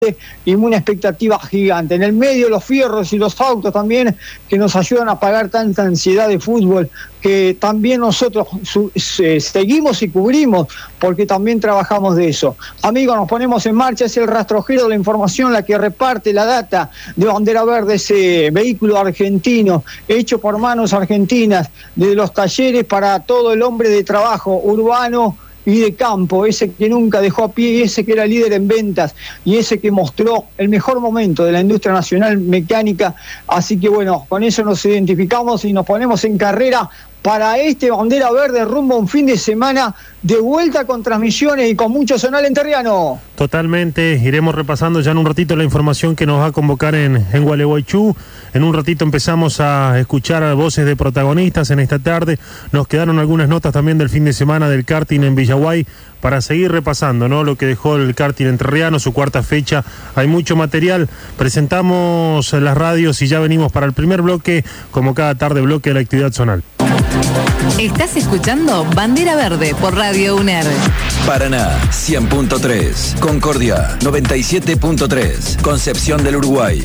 y una expectativa gigante. En el medio los fierros y los autos también que nos ayudan a pagar tanta ansiedad de fútbol que también nosotros seguimos y cubrimos porque también trabajamos de eso. Amigos, nos ponemos en marcha, es el rastrojero de la información la que reparte la data de Bandera Verde, ese vehículo argentino hecho por manos argentinas de los talleres para todo el hombre de trabajo urbano y de campo, ese que nunca dejó a pie, ese que era líder en ventas y ese que mostró el mejor momento de la industria nacional mecánica. Así que bueno, con eso nos identificamos y nos ponemos en carrera para este Bandera Verde rumbo a un fin de semana de vuelta con transmisiones y con mucho zonal enterriano. Totalmente, iremos repasando ya en un ratito la información que nos va a convocar en Gualeguaychú. En un ratito empezamos a escuchar voces de protagonistas en esta tarde. Nos quedaron algunas notas también del fin de semana del karting en Villaguay para seguir repasando, ¿no?, lo que dejó el karting entrerriano, su cuarta fecha. Hay mucho material. Presentamos las radios y ya venimos para el primer bloque, como cada tarde, bloque de la actividad zonal. Estás escuchando Bandera Verde por Radio UNER. Paraná 100.3, Concordia 97.3, Concepción del Uruguay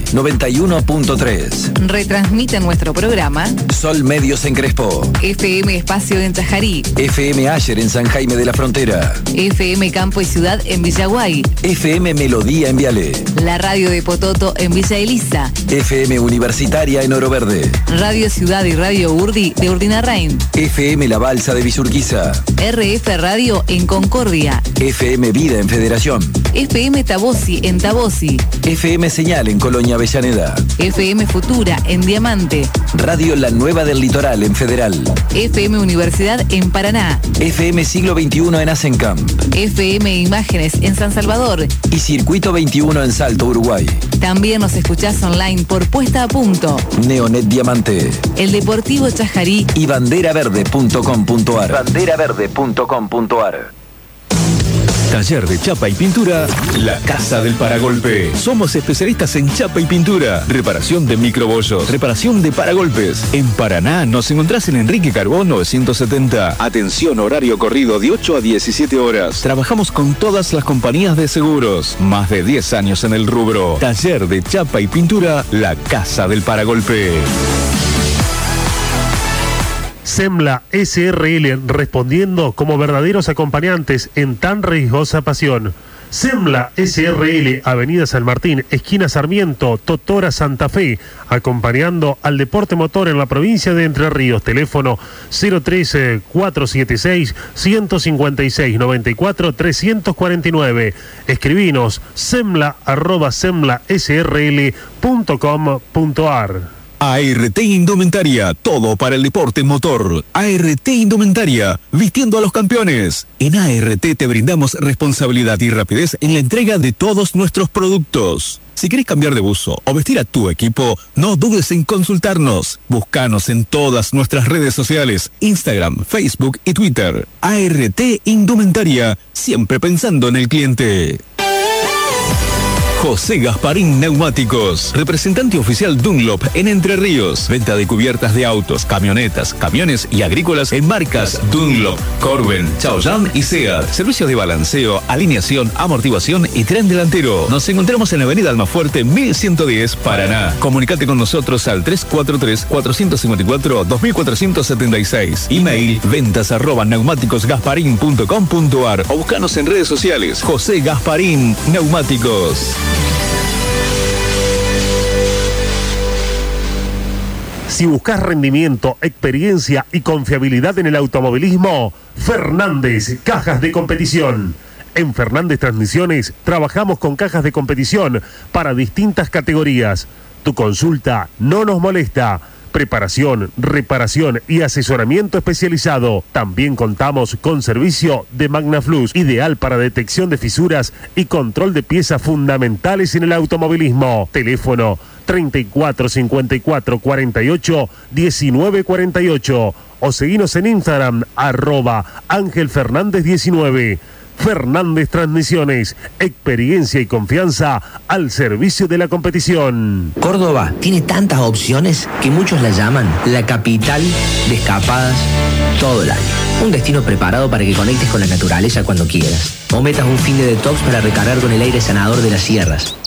91.3. Retransmite nuestro programa Sol Medios en Crespo, FM Espacio en Tajarí, FM Ayer en San Jaime de la Frontera, FM Campo y Ciudad en Villaguay, FM Melodía en Viale, la radio de Pototo en Villa Elisa, FM Universitaria en Oro Verde, Radio Ciudad y Radio Urdi de Urdinarrain, FM La Balsa de Villurquiza, RF Radio en Concordia, FM Vida en Federación, FM Tabosi en Tabosi, FM Señal en Colonia Avellaneda, FM Futura en Diamante, Radio La Nueva del Litoral en Federal, FM Universidad en Paraná, FM Siglo XXI en Asencamp, FM Imágenes en San Salvador y Circuito 21 en Salto, Uruguay. También nos escuchás online por Puesta a Punto, Neonet Diamante, El Deportivo Chajarí y banderaverde.com.ar. Banderaverde.com.ar. Taller de chapa y pintura, La Casa del Paragolpe. Somos especialistas en chapa y pintura, reparación de microbollos, reparación de paragolpes. En Paraná nos encontrás en Enrique Carbón 970. Atención, horario corrido de 8 a 17 horas. Trabajamos con todas las compañías de seguros. Más de 10 años en el rubro. Taller de chapa y pintura, La Casa del Paragolpe. Semla SRL, respondiendo como verdaderos acompañantes en tan riesgosa pasión. Semla SRL, Avenida San Martín, esquina Sarmiento, Totora, Santa Fe, acompañando al deporte motor en la provincia de Entre Ríos. Teléfono 013-476-156-94-349. Escribinos semla@semlasrl.com.ar. ART Indumentaria, todo para el deporte motor. ART Indumentaria, vistiendo a los campeones. En ART te brindamos responsabilidad y rapidez en la entrega de todos nuestros productos. Si querés cambiar de buzo o vestir a tu equipo, no dudes en consultarnos. Búscanos en todas nuestras redes sociales, Instagram, Facebook y Twitter. ART Indumentaria, siempre pensando en el cliente. José Gasparín Neumáticos, representante oficial Dunlop en Entre Ríos. Venta de cubiertas de autos, camionetas, camiones y agrícolas en marcas Dunlop, Corben, Chaoyang y Seat. Servicios de balanceo, alineación, amortiguación y tren delantero. Nos encontramos en la avenida Almafuerte 1110, Paraná. Comunicate con nosotros al 343-454-2476. Email ventas@neumáticosgasparin.com.ar o búscanos en redes sociales. José Gasparín Neumáticos. Si buscas rendimiento, experiencia y confiabilidad en el automovilismo, Fernández Cajas de Competición. En Fernández Transmisiones trabajamos con cajas de competición para distintas categorías. Tu consulta no nos molesta. Preparación, reparación y asesoramiento especializado. También contamos con servicio de Magnaflux, ideal para detección de fisuras y control de piezas fundamentales en el automovilismo. Teléfono 34 54 48 19 48 o seguinos en Instagram @AngelFernández19. Fernández Transmisiones, experiencia y confianza al servicio de la competición. Córdoba tiene tantas opciones que muchos la llaman la capital de escapadas todo el año. Un destino preparado para que conectes con la naturaleza cuando quieras. O metas un fin de detox para recargar con el aire sanador de las sierras.